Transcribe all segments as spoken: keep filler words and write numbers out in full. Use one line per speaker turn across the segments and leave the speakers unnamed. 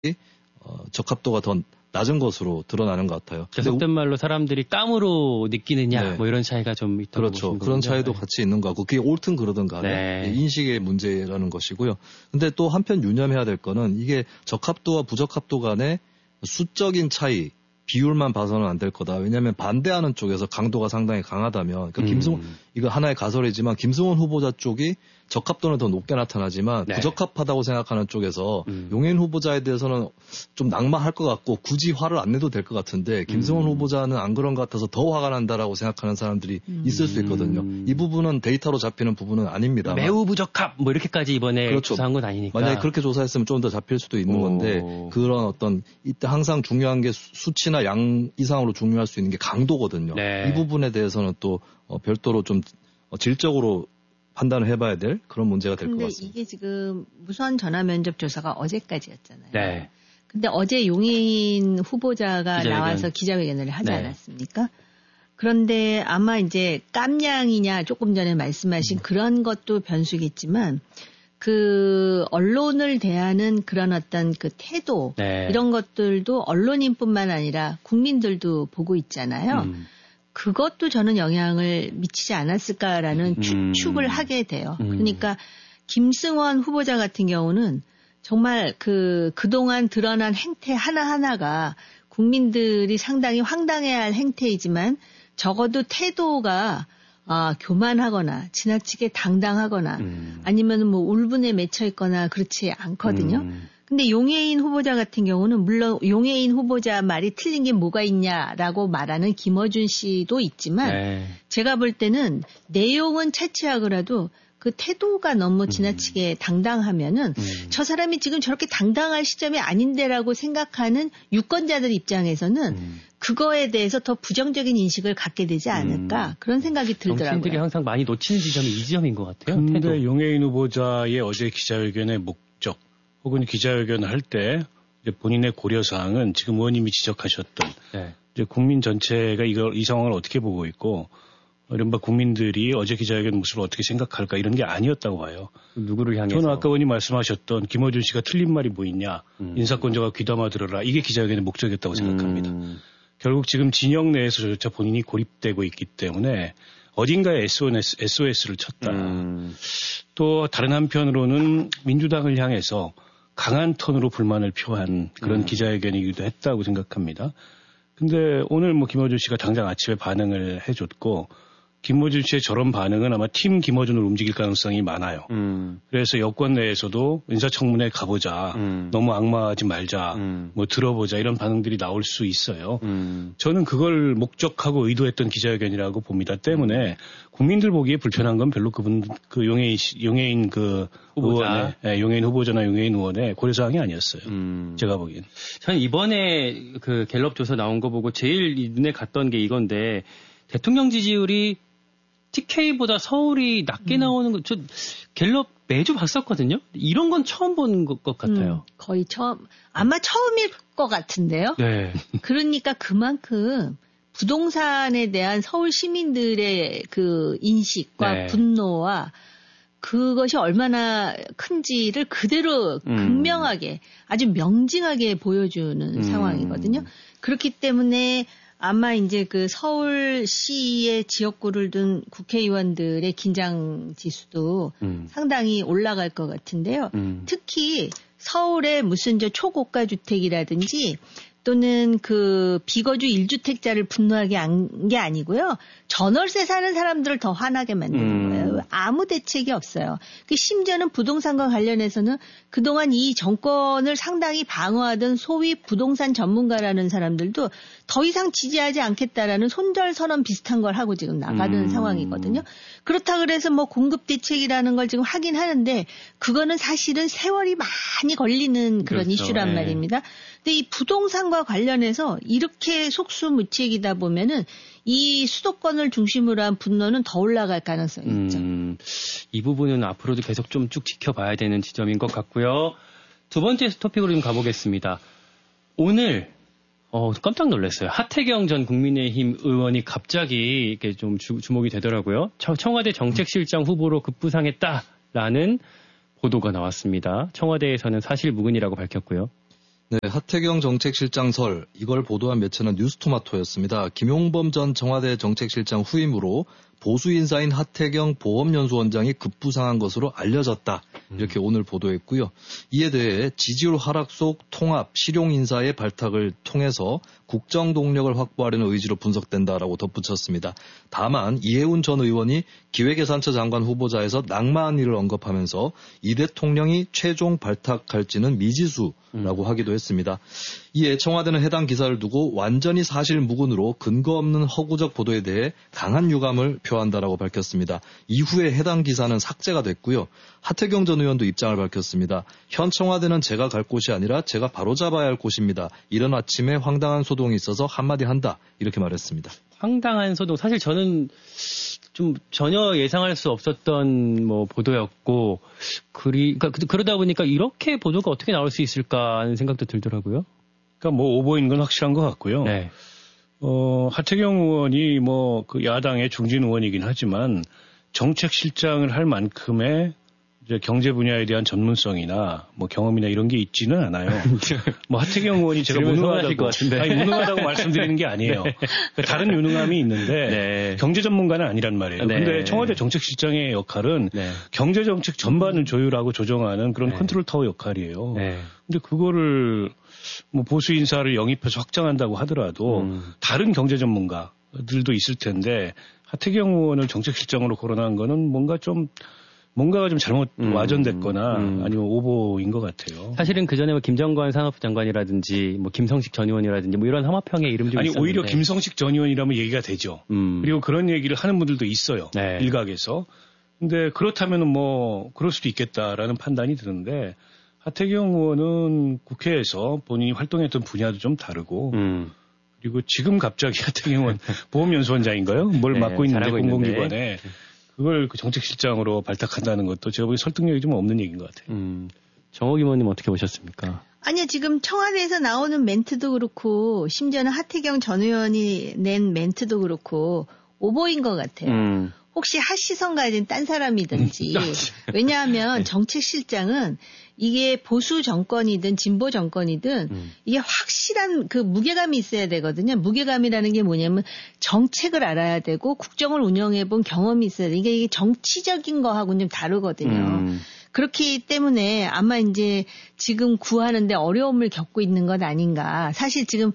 어, 적합도가 더 낮은 것으로 드러나는 것 같아요.
계속된 말로 사람들이 깜으로 느끼느냐
네.
뭐 이런 차이가 좀 있다고
그렇죠.
보시는
그런
거군요.
차이도
네.
같이 있는 것 같고 그게 옳든 그러든 간에
네.
인식의 문제라는 것이고요. 근데 또 한편 유념해야 될 거는 이게 적합도와 부적합도 간의 수적인 차이 비율만 봐서는 안 될 거다. 왜냐하면 반대하는 쪽에서 강도가 상당히 강하다면 그러니까
음.
김승원 이거 하나의 가설이지만 김승원 후보자 쪽이 적합도는 더 높게 나타나지만
네.
부적합하다고 생각하는 쪽에서
음.
용해인 후보자에 대해서는 좀 낙마할 것 같고 굳이 화를 안 내도 될 것 같은데 김승원
음.
후보자는 안 그런 것 같아서 더 화가 난다라고 생각하는 사람들이
음.
있을 수 있거든요. 이 부분은 데이터로 잡히는 부분은 아닙니다.
매우 부적합 뭐 이렇게까지 이번에
그렇죠.
조사한 건 아니니까.
만약에 그렇게 조사했으면 좀 더 잡힐 수도 있는
오.
건데 그런 어떤 이때 항상 중요한 게 수- 수치나 양 이상으로 중요할 수 있는 게 강도거든요.
네.
이 부분에 대해서는 또 어, 별도로 좀 어, 질적으로 판단을 해봐야 될 그런 문제가 될 것
근데
같습니다.
이게 지금 무선 전화 면접 조사가 어제까지였잖아요.
네.
근데 어제 용해인 후보자가
기자회견.
나와서 기자회견을 하지
네.
않았습니까? 그런데 아마 이제 깜냥이냐 조금 전에 말씀하신
음.
그런 것도 변수겠지만 그 언론을 대하는 그런 어떤 그 태도
네.
이런 것들도 언론인뿐만 아니라 국민들도 보고 있잖아요.
음.
그것도 저는 영향을 미치지 않았을까라는
음.
추측을 하게 돼요.
음.
그러니까 김승원 후보자 같은 경우는 정말 그 그동안 드러난 행태 하나하나가 국민들이 상당히 황당해할 행태이지만 적어도 태도가 아, 교만하거나 지나치게 당당하거나
음.
아니면 뭐 울분에 맺혀 있거나 그렇지 않거든요.
음.
근데 용해인 후보자 같은 경우는 물론 용해인 후보자 말이 틀린 게 뭐가 있냐라고 말하는 김어준 씨도 있지만
네.
제가 볼 때는 내용은 차치하더라도 그 태도가 너무 지나치게 당당하면은
음.
저 사람이 지금 저렇게 당당할 시점이 아닌데라고 생각하는 유권자들 입장에서는
음.
그거에 대해서 더 부정적인 인식을 갖게 되지 않을까
음.
그런 생각이
정치인들이
들더라고요.
항상 많이 놓치는 지점이 이 지점인 것 같아요.
근데
태도.
용해인 후보자의 어제 기자회견의 목적 혹은 기자회견을 할 때 본인의 고려사항은 지금 의원님이 지적하셨던
네.
이제 국민 전체가 이걸 이 상황을 어떻게 보고 있고 이른바 국민들이 어제 기자회견 모습을 어떻게 생각할까 이런 게 아니었다고 봐요.
누구를 향해서.
저는 아까 의원님 말씀하셨던 김어준 씨가 틀린 말이 뭐 있냐.
음.
인사권자가 귀담아 들어라. 이게 기자회견의 목적이었다고 생각합니다.
음.
결국 지금 진영 내에서조차 본인이 고립되고 있기 때문에 어딘가에 에스오에스, 에스오에스를 쳤다.
음.
또 다른 한편으로는 민주당을 향해서 강한 톤으로 불만을 표한 그런
음.
기자회견이기도 했다고 생각합니다. 근데 오늘 뭐 김어준 씨가 당장 아침에 반응을 해줬고 김어준 씨의 저런 반응은 아마 팀 김어준으로 움직일 가능성이 많아요.
음.
그래서 여권 내에서도 인사청문회 가보자.
음.
너무 악마하지 말자.
음.
뭐 들어보자. 이런 반응들이 나올 수 있어요.
음.
저는 그걸 목적하고 의도했던 기자회견이라고 봅니다. 때문에 국민들 보기에 불편한 건 별로 그분, 그 용해인, 씨- 용해인 그
후보자.
의원의, 예, 용해인 후보자나 용해인 의원의 고려사항이 아니었어요.
음.
제가 보기엔.
저는 이번에 그 갤럽 조사 나온 거 보고 제일 이 눈에 갔던 게 이건데 대통령 지지율이 티케이보다 서울이 낮게
음.
나오는 거, 저 갤럽 매주 봤었거든요. 이런 건 처음 본 것 같아요.
음, 거의 처음 아마 처음일 것 같은데요.
네.
그러니까 그만큼 부동산에 대한 서울 시민들의 그 인식과
네.
분노와 그것이 얼마나 큰지를 그대로
음.
극명하게 아주 명징하게 보여주는
음.
상황이거든요. 그렇기 때문에 아마 이제 그 서울시의 지역구를 둔 국회의원들의 긴장 지수도
음.
상당히 올라갈 것 같은데요.
음.
특히 서울의 무슨 저 초고가 주택이라든지 또는 그 비거주 일 주택자를 분노하게 한 게 아니고요. 전월세 사는 사람들을 더 화나게 만드는
음.
거예요. 아무 대책이 없어요. 그 심지어는 부동산과 관련해서는 그동안 이 정권을 상당히 방어하던 소위 부동산 전문가라는 사람들도 더 이상 지지하지 않겠다라는 손절선언 비슷한 걸 하고 지금 나가는
음.
상황이거든요. 그렇다 그래서 뭐 공급 대책이라는 걸 지금 하긴 하는데 그거는 사실은 세월이 많이 걸리는 그런
그렇죠.
이슈란
네.
말입니다. 근데 이 부동산과 관련해서 이렇게 속수무책이다 보면은 이 수도권을 중심으로 한 분노는 더 올라갈 가능성이 있죠.
음, 이 부분은 앞으로도 계속 좀 쭉 지켜봐야 되는 지점인 것 같고요. 두 번째 토픽으로 좀 가보겠습니다. 오늘 어, 깜짝 놀랐어요. 하태경 전 국민의힘 의원이 갑자기 이렇게 좀 주, 주목이 되더라고요. 청와대 정책실장 후보로 급부상했다라는 보도가 나왔습니다. 청와대에서는 사실무근이라고 밝혔고요.
네, 하태경 정책실장설 이걸 보도한 매체는 뉴스토마토였습니다. 김용범 전 청와대 정책실장 후임으로 보수 인사인 하태경 보험연수원장이 급부상한 것으로 알려졌다. 이렇게 음. 오늘 보도했고요. 이에 대해 지지율 하락 속 통합, 실용 인사의 발탁을 통해서 국정 동력을 확보하려는 의지로 분석된다라고 덧붙였습니다. 다만 이해운 전 의원이 기획예산처 장관 후보자에서 낙마한 일을 언급하면서 이 대통령이 최종 발탁할지는 미지수라고 음. 하기도 했습니다. 이에 청와대는 해당 기사를 두고 완전히 사실무근으로 근거 없는 허구적 보도에 대해 강한 유감을 표한다라고 밝혔습니다. 이후에 해당 기사는 삭제가 됐고요. 하태경 전 의원도 입장을 밝혔습니다. 현 청와대는 제가 갈 곳이 아니라 제가 바로잡아야 할 곳입니다. 이런 아침에 황당한 소동이 있어서 한마디 한다. 이렇게 말했습니다.
황당한 소동. 사실 저는 좀 전혀 예상할 수 없었던 뭐 보도였고, 그리, 그러니까 그러다 보니까 이렇게 보도가 어떻게 나올 수 있을까 하는 생각도 들더라고요.
그러니까 뭐 오보인 건 확실한 것 같고요. 네. 어, 하태경 의원이 뭐 그 야당의 중진 의원이긴 하지만 정책실장을 할 만큼의 이제 경제 분야에 대한 전문성이나 뭐 경험이나 이런 게 있지는 않아요. 뭐 하태경 의원이 제가 무능하다고
것 같은데.
아니 무능하다고 말씀드리는 게 아니에요. 네. 그러니까 다른 유능함이 있는데 네. 경제 전문가는 아니란 말이에요. 네. 근데 청와대 정책실장의 역할은 네. 경제 정책 전반을 조율하고 조정하는 그런 네. 컨트롤 타워 역할이에요. 네. 근데 그거를 뭐 보수 인사를 영입해서 확장한다고 하더라도 음. 다른 경제 전문가들도 있을 텐데 하태경 의원을 정책실장으로 거론한 거는 뭔가 좀 뭔가가 좀 잘못 음, 와전됐거나 음. 아니면 오보인 것 같아요.
사실은 그 전에 뭐 김정관 산업부 장관이라든지 뭐 김성식 전 의원이라든지 뭐 이런 험합형의 이름 좀
아니
있었는데.
오히려 김성식 전 의원이라면 얘기가 되죠. 음. 그리고 그런 얘기를 하는 분들도 있어요. 네. 일각에서. 근데 그렇다면은 뭐 그럴 수도 있겠다라는 판단이 드는데 하태경 의원은 국회에서 본인이 활동했던 분야도 좀 다르고 음. 그리고 지금 갑자기 하태경 의원 보험연수원장인가요? 뭘 네, 맡고 있는데 공공기관에. 그걸 그 정책실장으로 발탁한다는 것도 제가 보기엔 설득력이 좀 없는 얘기인 것 같아요. 음,
정옥 의원님 어떻게 보셨습니까?
아니요, 지금 청와대에서 나오는 멘트도 그렇고 심지어는 하태경 전 의원이 낸 멘트도 그렇고 오보인 것 같아요. 음. 혹시 하시성 가진 딴 사람이든지. 왜냐하면 정책실장은 이게 보수 정권이든 진보 정권이든 음. 이게 확실한 그 무게감이 있어야 되거든요. 무게감이라는 게 뭐냐면 정책을 알아야 되고 국정을 운영해 본 경험이 있어야 돼. 이게 정치적인 거하고는 좀 다르거든요. 음. 그렇기 때문에 아마 이제 지금 구하는데 어려움을 겪고 있는 건 아닌가. 사실 지금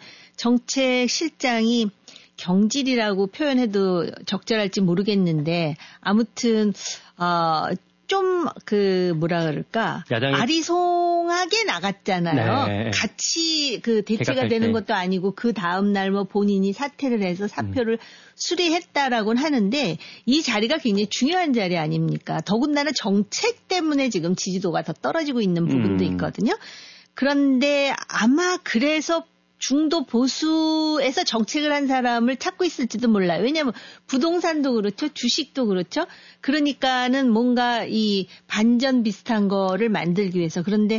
정책실장이 경질이라고 표현해도 적절할지 모르겠는데 아무튼 어, 좀 그 뭐라 그럴까 야당이... 아리송하게 나갔잖아요. 네. 같이 그 대체가 되는 때. 것도 아니고 그 다음 날 뭐 본인이 사퇴를 해서 사표를 음. 수리했다라고는 하는데 이 자리가 굉장히 중요한 자리 아닙니까? 더군다나 정책 때문에 지금 지지도가 더 떨어지고 있는 부분도 음. 있거든요. 그런데 아마 그래서 중도 보수에서 정책을 한 사람을 찾고 있을지도 몰라요. 왜냐하면 부동산도 그렇죠. 주식도 그렇죠. 그러니까는 뭔가 이 반전 비슷한 거를 만들기 위해서. 그런데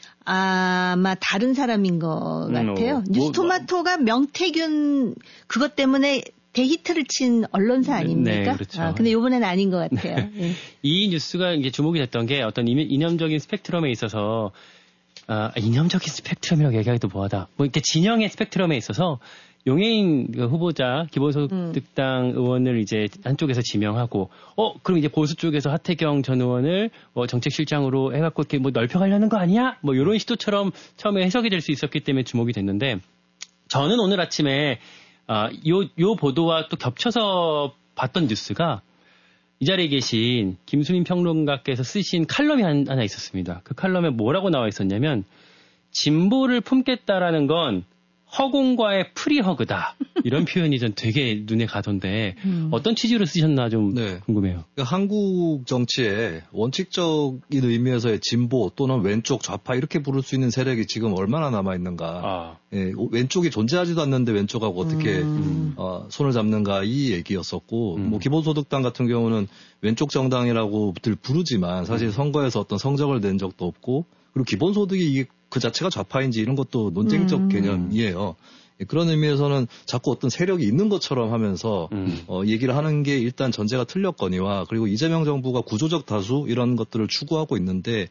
아마 다른 사람인 것 같아요. 음, 어, 뉴스토마토가 명태균 그것 때문에 데히트를 친 언론사 아닙니까?
네, 그렇죠.
아, 근데 이번에는 아닌 것 같아요. 네.
이 뉴스가 이제 주목이 됐던 게 어떤 이념적인 스펙트럼에 있어서 아, 이념적인 스펙트럼이라고 얘기하기도 뭐하다. 뭐 이렇게 진영의 스펙트럼에 있어서 용해인 그 후보자 기본소득당 음. 의원을 이제 한쪽에서 지명하고, 어 그럼 이제 보수 쪽에서 하태경 전 의원을 뭐 정책실장으로 해갖고 이렇게 뭐 넓혀가려는 거 아니야? 뭐 이런 시도처럼 처음에 해석이 될 수 있었기 때문에 주목이 됐는데, 저는 오늘 아침에 아, 요, 요 보도와 또 겹쳐서 봤던 뉴스가 이 자리에 계신 김수민 평론가께서 쓰신 칼럼이 한, 하나 있었습니다. 그 칼럼에 뭐라고 나와 있었냐면, 진보를 품겠다라는 건 허공과의 프리허그다. 이런 표현이 전 되게 눈에 가던데 음. 어떤 취지로 쓰셨나 좀 네. 궁금해요.
그러니까 한국 정치의 원칙적인 의미에서의 진보 또는 왼쪽 좌파 이렇게 부를 수 있는 세력이 지금 얼마나 남아있는가. 아. 예, 왼쪽이 존재하지도 않는데 왼쪽하고 어떻게 음. 어, 손을 잡는가 이 얘기였었고 음. 뭐 기본소득당 같은 경우는 왼쪽 정당이라고들 부르지만 사실 선거에서 어떤 성적을 낸 적도 없고, 그리고 기본소득이 이게 그 자체가 좌파인지 이런 것도 논쟁적 음. 개념이에요. 그런 의미에서는 자꾸 어떤 세력이 있는 것처럼 하면서 음. 어, 얘기를 하는 게 일단 전제가 틀렸거니와, 그리고 이재명 정부가 구조적 다수 이런 것들을 추구하고 있는데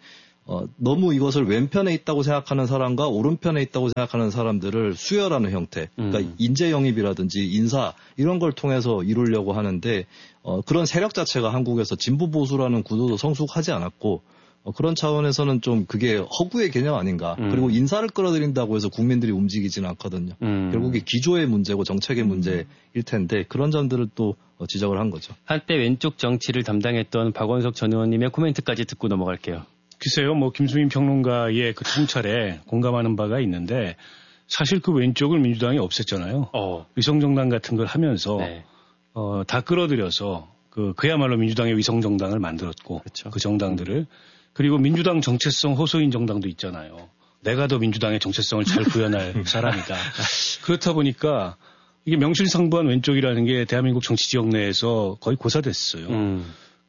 어, 너무 이것을 왼편에 있다고 생각하는 사람과 오른편에 있다고 생각하는 사람들을 수혈하는 형태, 그러니까 음. 인재 영입이라든지 인사 이런 걸 통해서 이루려고 하는데 어, 그런 세력 자체가 한국에서 진보 보수라는 구도도 성숙하지 않았고 어, 그런 차원에서는 좀 그게 허구의 개념 아닌가. 음. 그리고 인사를 끌어들인다고 해서 국민들이 움직이지는 않거든요. 음. 결국에 기조의 문제고 정책의 문제일 텐데 그런 점들을 또 지적을 한 거죠.
한때 왼쪽 정치를 담당했던 박원석 전 의원님의 코멘트까지 듣고 넘어갈게요.
글쎄요, 뭐 김수민 평론가의 그 통찰에 공감하는 바가 있는데 사실 그 왼쪽을 민주당이 없앴잖아요. 어. 위성정당 같은 걸 하면서 네. 어, 다 끌어들여서 그 그야말로 민주당의 위성정당을 만들었고 그렇죠. 그 정당들을 그리고 민주당 정체성 호소인 정당도 있잖아요. 내가 더 민주당의 정체성을 잘 구현할 사람이다. 그렇다 보니까 이게 명실상부한 왼쪽이라는 게 대한민국 정치 지역 내에서 거의 고사됐어요. 음.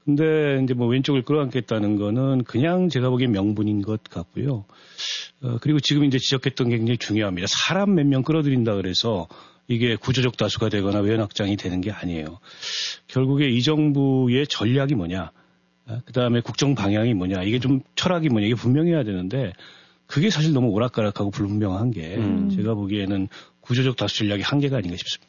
근데 이제 뭐 왼쪽을 끌어안겠다는 거는 그냥 제가 보기엔 명분인 것 같고요. 어, 그리고 지금 이제 지적했던 게 굉장히 중요합니다. 사람 몇 명 끌어들인다 그래서 이게 구조적 다수가 되거나 외연 확장이 되는 게 아니에요. 결국에 이 정부의 전략이 뭐냐, 그 다음에 국정 방향이 뭐냐, 이게 좀 철학이 뭐냐, 이게 분명해야 되는데 그게 사실 너무 오락가락하고 불분명한 게 음. 제가 보기에는 구조적 다수 전략의 한계가 아닌가 싶습니다.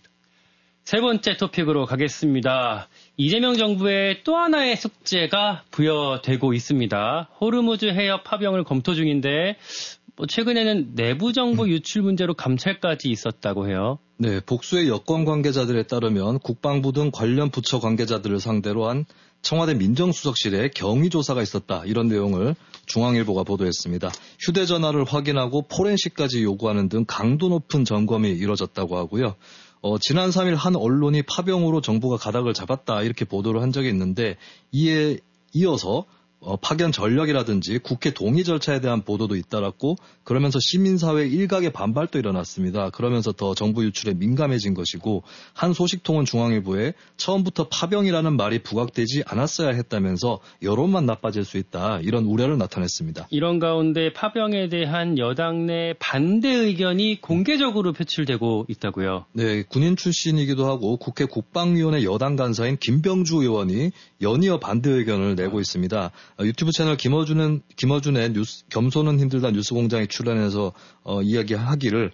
세 번째 토픽으로 가겠습니다. 이재명 정부의 또 하나의 숙제가 부여되고 있습니다. 호르무즈 해협 파병을 검토 중인데 뭐 최근에는 내부 정보 유출 문제로 감찰까지 있었다고 해요.
네, 복수의 여권 관계자들에 따르면 국방부 등 관련 부처 관계자들을 상대로 한 청와대 민정수석실에 경위조사가 있었다. 이런 내용을 중앙일보가 보도했습니다. 휴대전화를 확인하고 포렌식까지 요구하는 등 강도 높은 점검이 이뤄졌다고 하고요. 어, 지난 삼 일 한 언론이 파병으로 정부가 가닥을 잡았다 이렇게 보도를 한 적이 있는데 이에 이어서 어, 파견 전력이라든지 국회 동의 절차에 대한 보도도 잇따랐고 그러면서 시민사회 일각의 반발도 일어났습니다. 그러면서 더 정부 유출에 민감해진 것이고 한 소식통은 중앙일보에 처음부터 파병이라는 말이 부각되지 않았어야 했다면서 여론만 나빠질 수 있다 이런 우려를 나타냈습니다.
이런 가운데 파병에 대한 여당 내 반대 의견이 공개적으로 표출되고 있다고요?
네, 군인 출신이기도 하고 국회 국방위원회 여당 간사인 김병주 의원이 연이어 반대 의견을 내고 있습니다. 유튜브 채널 김어준은, 김어준의 뉴스, 겸손은 힘들다 뉴스공장에 출연해서 어, 이야기하기를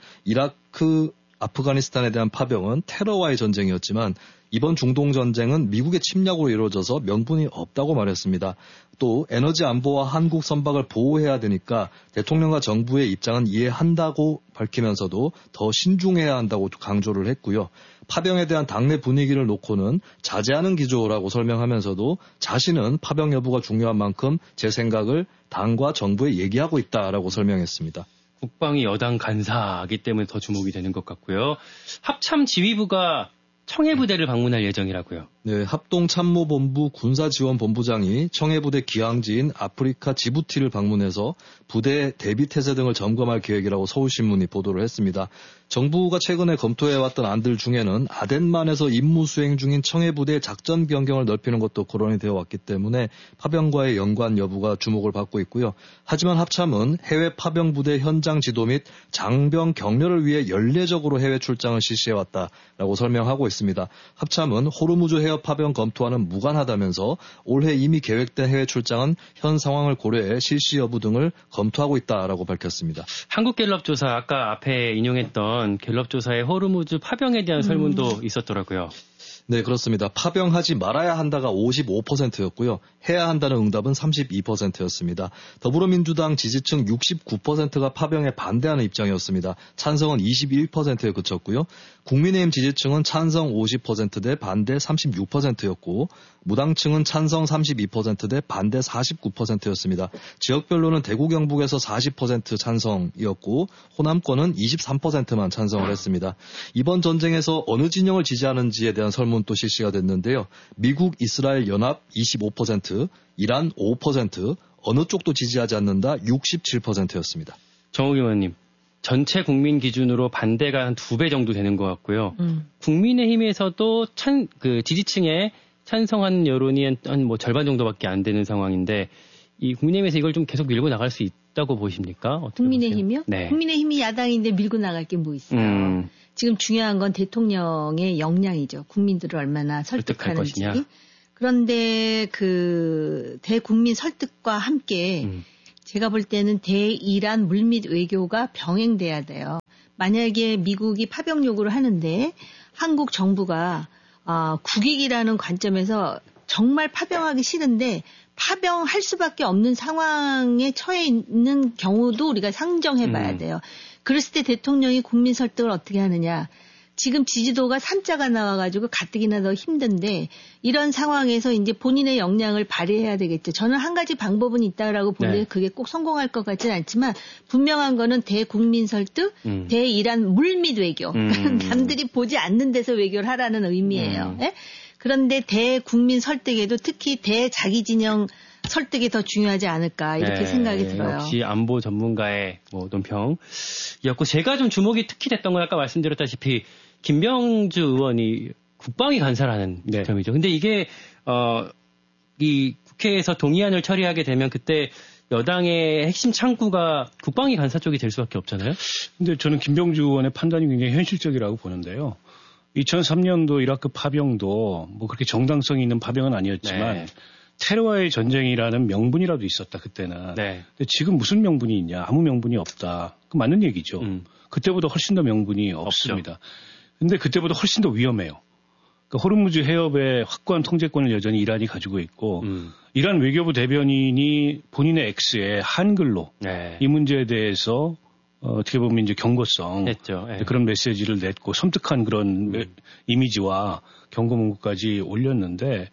이라크, 아프가니스탄에 대한 파병은 테러와의 전쟁이었지만 이번 중동 전쟁은 미국의 침략으로 이루어져서 명분이 없다고 말했습니다. 또 에너지 안보와 한국 선박을 보호해야 되니까 대통령과 정부의 입장은 이해한다고 밝히면서도 더 신중해야 한다고 강조를 했고요. 파병에 대한 당내 분위기를 놓고는 자제하는 기조라고 설명하면서도 자신은 파병 여부가 중요한 만큼 제 생각을 당과 정부에 얘기하고 있다라고 설명했습니다.
국방위 여당 간사이기 때문에 더 주목이 되는 것 같고요. 합참 지휘부가 청해부대를 방문할 예정이라고요.
네, 합동참모본부 군사지원본부장이 청해부대 기항지인 아프리카 지부티를 방문해서 부대 대비태세 등을 점검할 계획이라고 서울신문이 보도를 했습니다. 정부가 최근에 검토해왔던 안들 중에는 아덴만에서 임무 수행 중인 청해부대의 작전 변경을 넓히는 것도 거론이 되어 왔기 때문에 파병과의 연관 여부가 주목을 받고 있고요. 하지만 합참은 해외 파병부대 현장 지도 및 장병 격려를 위해 연례적으로 해외 출장을 실시해왔다라고 설명하고 있습니다. 합참은 호르무즈 해협 파병 검토와는 무관하다면서 올해 이미 계획된 해외 출장은 현 상황을 고려해 실시 여부 등을 검토하고 있다라고 밝혔습니다.
한국갤럽조사 아까 앞에 인용했던 갤럽조사의 호르무즈 파병에 대한 설문도 음. 있었더라고요.
네, 그렇습니다. 파병하지 말아야 한다가 오십오 퍼센트였고요. 해야 한다는 응답은 삼십이 퍼센트였습니다. 더불어민주당 지지층 육십구 퍼센트가 파병에 반대하는 입장이었습니다. 찬성은 이십일 퍼센트에 그쳤고요. 국민의힘 지지층은 찬성 오십 퍼센트 대 반대 삼십육 퍼센트였고 무당층은 찬성 삼십이 퍼센트 대 반대 사십구 퍼센트였습니다. 지역별로는 대구 경북에서 사십 퍼센트 찬성이었고 호남권은 이십삼 퍼센트만 찬성을 했습니다. 이번 전쟁에서 어느 진영을 지지하는지에 대한 설문 또 실시가 됐는데요. 미국, 이스라엘 연합 이십오 퍼센트, 이란 오 퍼센트, 어느 쪽도 지지하지 않는다 육십칠 퍼센트였습니다.
정욱 의원님, 전체 국민 기준으로 반대가 한 두 배 정도 되는 것 같고요. 음. 국민의힘에서도 찬, 그 지지층에 찬성하는 여론이 한 뭐 절반 정도밖에 안 되는 상황인데 이 국민의힘에서 이걸 좀 계속 밀고 나갈 수 있다고 보십니까? 어떻게
국민의힘이요?
네.
국민의힘이 야당인데 밀고 나갈 게 뭐 있어요? 음. 지금 중요한 건 대통령의 역량이죠. 국민들을 얼마나 설득하는지. 설득할 것이냐. 그런데 그 대국민 설득과 함께 음. 제가 볼 때는 대이란 물밑 외교가 병행돼야 돼요. 만약에 미국이 파병 요구를 하는데 한국 정부가 어, 국익이라는 관점에서 정말 파병하기 싫은데 파병할 수밖에 없는 상황에 처해 있는 경우도 우리가 상정해 봐야 돼요. 음. 그랬을 때 대통령이 국민 설득을 어떻게 하느냐. 지금 지지도가 삼자가 나와가지고 가뜩이나 더 힘든데 이런 상황에서 이제 본인의 역량을 발휘해야 되겠죠. 저는 한 가지 방법은 있다라고 보는데 네. 그게 꼭 성공할 것 같지는 않지만 분명한 거는 대국민 설득, 음. 대이란 물밑 외교. 음. 남들이 보지 않는 데서 외교를 하라는 의미예요. 음. 네? 그런데 대국민 설득에도 특히 대자기 진영 설득이 더 중요하지 않을까 이렇게 네, 생각이 들어요.
역시 안보 전문가의 뭐 논평이었고 제가 좀 주목이 특히 됐던 건 아까 말씀드렸다시피 김병주 의원이 국방위 간사라는 네. 점이죠. 근데 이게 어, 이 국회에서 동의안을 처리하게 되면 그때 여당의 핵심 창구가 국방위 간사 쪽이 될 수밖에 없잖아요.
근데 저는 김병주 의원의 판단이 굉장히 현실적이라고 보는데요. 이천삼 년도 이라크 파병도 뭐 그렇게 정당성이 있는 파병은 아니었지만 네. 테러와의 전쟁이라는 명분이라도 있었다 그때는. 네. 근데 지금 무슨 명분이 있냐? 아무 명분이 없다. 그 맞는 얘기죠. 음. 그때보다 훨씬 더 명분이 없습니다. 없죠. 근데 그때보다 훨씬 더 위험해요. 그러니까 호르무즈 해협의 확고한 통제권을 여전히 이란이 가지고 있고 음. 이란 외교부 대변인이 본인의 X에 한글로 네. 이 문제에 대해서 어, 어떻게 보면 이제 경고성 했죠. 네. 그런 메시지를 냈고 섬뜩한 그런 음. 이미지와 경고 문구까지 올렸는데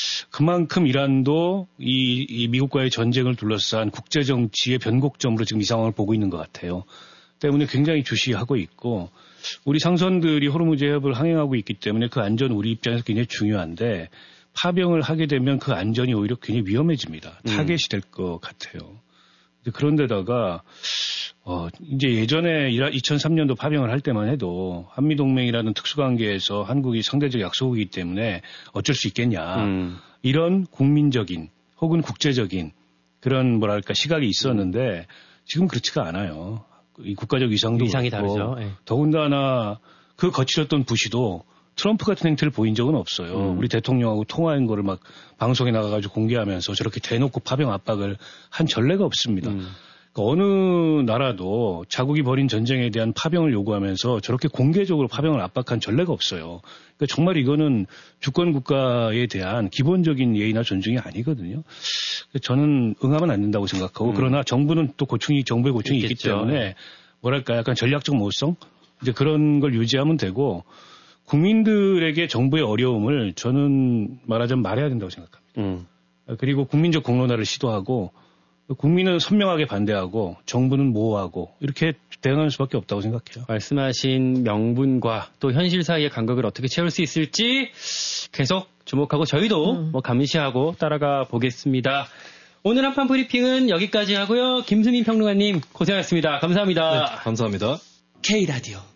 그만큼 이란도 이, 이 미국과의 전쟁을 둘러싼 국제 정치의 변곡점으로 지금 이 상황을 보고 있는 것 같아요. 때문에 굉장히 주시하고 있고 우리 상선들이 호르무즈 해협을 항행하고 있기 때문에 그 안전 우리 입장에서 굉장히 중요한데 파병을 하게 되면 그 안전이 오히려 굉장히 위험해집니다. 타겟이 될 것 같아요. 그런데다가 어, 이제 예전에 이천삼 년도 파병을 할 때만 해도 한미동맹이라는 특수관계에서 한국이 상대적 약소국이기 때문에 어쩔 수 있겠냐. 음. 이런 국민적인 혹은 국제적인 그런 뭐랄까 시각이 있었는데 지금 그렇지가 않아요. 이 국가적 위상도
위상이 다르죠. 네.
더군다나 그 거칠었던 부시도 트럼프 같은 행태를 보인 적은 없어요. 음. 우리 대통령하고 통화한 거를 막 방송에 나가가지고 공개하면서 저렇게 대놓고 파병 압박을 한 전례가 없습니다. 음. 그러니까 어느 나라도 자국이 벌인 전쟁에 대한 파병을 요구하면서 저렇게 공개적으로 파병을 압박한 전례가 없어요. 그러니까 정말 이거는 주권 국가에 대한 기본적인 예의나 존중이 아니거든요. 저는 응하면 안 된다고 생각하고 음. 그러나 정부는 또 고충이 정부의 고충이 있겠죠. 있기 때문에 뭐랄까 약간 전략적 모성 이제 그런 걸 유지하면 되고 국민들에게 정부의 어려움을 저는 말하자면 말해야 된다고 생각합니다. 음. 그리고 국민적 공론화를 시도하고 국민은 선명하게 반대하고 정부는 모호하고 이렇게 대응하는 수밖에 없다고 생각해요.
말씀하신 명분과 또 현실 사이의 간극을 어떻게 채울 수 있을지 계속 주목하고 저희도 음. 뭐 감시하고 따라가 보겠습니다. 오늘 한판 브리핑은 여기까지 하고요. 김수민 평론가님 고생하셨습니다. 감사합니다.
네, 감사합니다.
K라디오